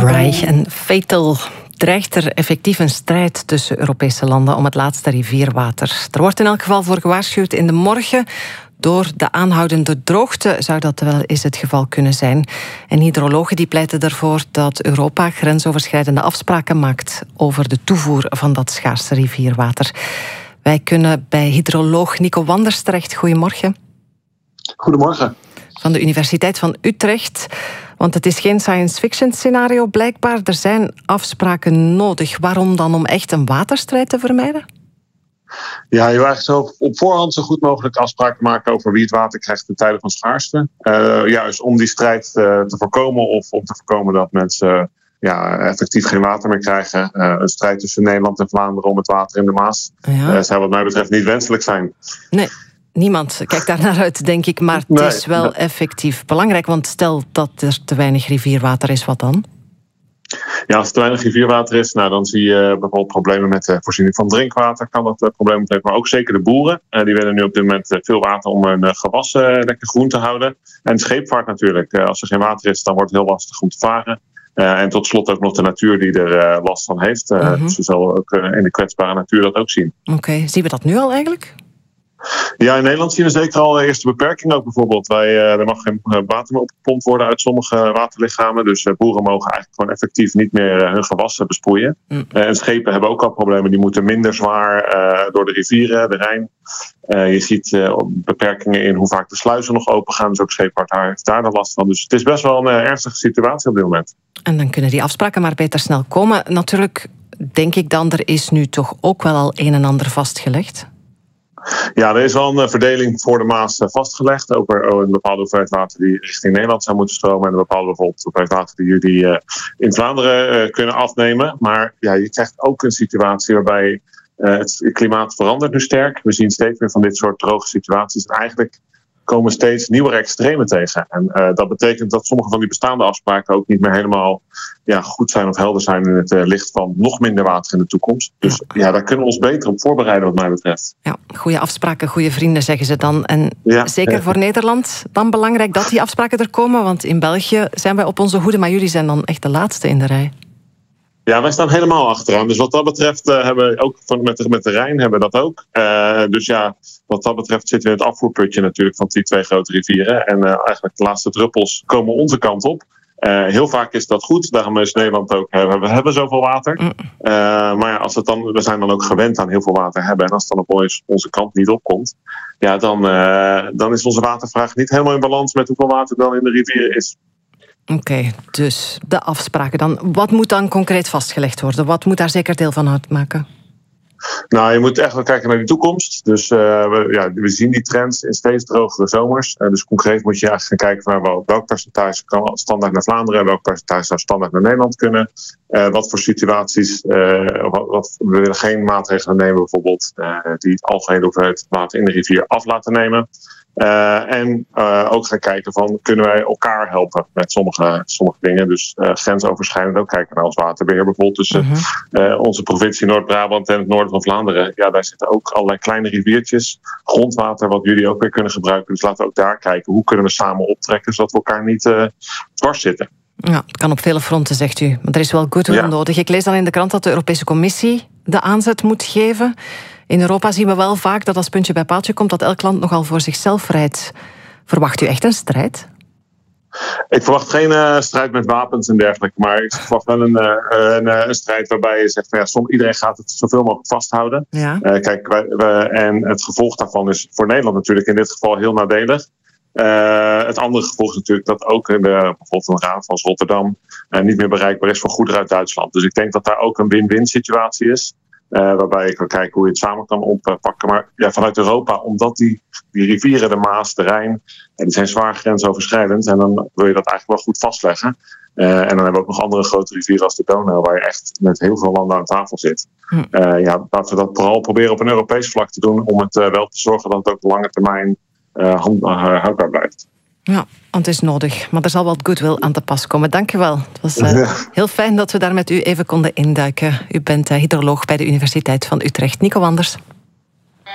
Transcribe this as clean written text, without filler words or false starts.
Reich en Fatal. Dreigt er effectief een strijd tussen Europese landen om het laatste rivierwater? Er wordt in elk geval voor gewaarschuwd in de morgen. Door de aanhoudende droogte zou dat wel eens het geval kunnen zijn. En hydrologen die pleiten ervoor dat Europa grensoverschrijdende afspraken maakt over de toevoer van dat schaarse rivierwater. Wij kunnen bij hydroloog Nico Wanders terecht. Goedemorgen. Goedemorgen. Van de Universiteit van Utrecht. Want het is geen science fiction scenario blijkbaar. Er zijn afspraken nodig. Waarom dan? Om echt een waterstrijd te vermijden? Ja, je wil eigenlijk zo op voorhand zo goed mogelijk afspraken maken over wie het water krijgt in tijden van schaarste. Juist om die strijd te voorkomen of om te voorkomen dat mensen effectief geen water meer krijgen. Een strijd tussen Nederland en Vlaanderen om het water in de Maas zou wat mij betreft niet wenselijk zijn. Nee. Niemand kijkt daar naar uit, denk ik. Maar het is wel effectief belangrijk. Want stel dat er te weinig rivierwater is, wat dan? Ja, als er te weinig rivierwater is, dan zie je bijvoorbeeld problemen met de voorziening van drinkwater. Kan dat problemen betekenen, maar ook zeker de boeren. Die willen nu op dit moment veel water om hun gewassen lekker groen te houden. En de scheepvaart natuurlijk. Als er geen water is, dan wordt het heel lastig om te varen. En tot slot ook nog de natuur die er last van heeft. Dus we zullen ook in de kwetsbare natuur dat ook zien. Oké, zien we dat nu al eigenlijk? Ja, in Nederland zien we zeker al eerste beperkingen ook bijvoorbeeld. Er mag geen water meer opgepompt worden uit sommige waterlichamen. Dus boeren mogen eigenlijk gewoon effectief niet meer hun gewassen besproeien. En schepen hebben ook al problemen. Die moeten minder zwaar door de rivieren, de Rijn. Je ziet beperkingen in hoe vaak de sluizen nog open gaan. Dus ook scheepvaart heeft daar de last van. Dus het is best wel een ernstige situatie op dit moment. En dan kunnen die afspraken maar beter snel komen. Natuurlijk denk ik dan, er is nu toch ook wel al een en ander vastgelegd. Ja, er is wel een verdeling voor de Maas vastgelegd over een bepaalde hoeveelheid water die richting Nederland zou moeten stromen en een bepaalde bijvoorbeeld hoeveelheid water die jullie in Vlaanderen kunnen afnemen. Maar ja, je krijgt ook een situatie waarbij het klimaat verandert nu sterk. We zien steeds meer van dit soort droge situaties en eigenlijk komen steeds nieuwere extremen tegen. En dat betekent dat sommige van die bestaande afspraken ook niet meer helemaal goed zijn of helder zijn in het licht van nog minder water in de toekomst. Dus daar kunnen we ons beter op voorbereiden wat mij betreft. Ja, goede afspraken, goede vrienden zeggen ze dan. En zeker voor Nederland dan belangrijk dat die afspraken er komen, want in België zijn wij op onze hoede, maar jullie zijn dan echt de laatste in de rij. Ja, wij staan helemaal achteraan. Dus wat dat betreft hebben we ook met de Rijn hebben we dat ook. Dus ja, wat dat betreft zitten we in het afvoerputje natuurlijk van die twee grote rivieren. En eigenlijk de laatste druppels komen onze kant op. Heel vaak is dat goed. Daarom is Nederland ook, we hebben zoveel water. Maar ja, we zijn dan ook gewend aan heel veel water hebben. En als het dan op onze kant niet opkomt, dan is onze watervraag niet helemaal in balans met hoeveel water dan in de rivieren is. Oké, dus de afspraken dan. Wat moet dan concreet vastgelegd worden? Wat moet daar zeker deel van uitmaken? Nou, je moet echt wel kijken naar de toekomst. Dus we zien die trends in steeds drogere zomers. Dus concreet moet je eigenlijk gaan kijken naar welk percentage kan standaard naar Vlaanderen en welk percentage zou standaard naar Nederland kunnen. Wat voor situaties, we willen geen maatregelen nemen bijvoorbeeld die het algehele hoeveelheid water in de rivier af laten nemen. En ook gaan kijken van, kunnen wij elkaar helpen met sommige dingen. Dus grensoverschrijdend ook kijken naar ons waterbeheer. Bijvoorbeeld tussen onze provincie Noord-Brabant en het noorden van Vlaanderen. Ja, daar zitten ook allerlei kleine riviertjes. Grondwater wat jullie ook weer kunnen gebruiken. Dus laten we ook daar kijken. Hoe kunnen we samen optrekken zodat we elkaar niet dwars zitten. Ja, het kan op vele fronten, zegt u. Maar er is wel goodwill nodig. Ik lees dan in de krant dat de Europese Commissie de aanzet moet geven. In Europa zien we wel vaak dat als puntje bij paaltje komt dat elk land nogal voor zichzelf rijdt. Verwacht u echt een strijd? Ik verwacht geen strijd met wapens en dergelijke, maar ik verwacht wel een strijd waarbij je zegt van iedereen gaat het zoveel mogelijk vasthouden. Ja. En het gevolg daarvan is voor Nederland natuurlijk in dit geval heel nadelig. Het andere gevolg is natuurlijk dat ook bijvoorbeeld een raad van Rotterdam niet meer bereikbaar is voor goederen uit Duitsland. Dus ik denk dat daar ook een win-win situatie is. Waarbij je kan kijken hoe je het samen kan oppakken. Maar vanuit Europa, omdat die rivieren, de Maas, de Rijn, die zijn zwaar grensoverschrijdend. En dan wil je dat eigenlijk wel goed vastleggen. En dan hebben we ook nog andere grote rivieren als de Donau, waar je echt met heel veel landen aan tafel zit. Laten we dat vooral proberen op een Europees vlak te doen, om het wel te zorgen dat het ook op lange termijn houdbaar blijft. Ja, want het is nodig. Maar er zal wat goodwill aan te pas komen. Dank u wel. Het was heel fijn dat we daar met u even konden induiken. U bent hydroloog bij de Universiteit van Utrecht. Nico Wanders.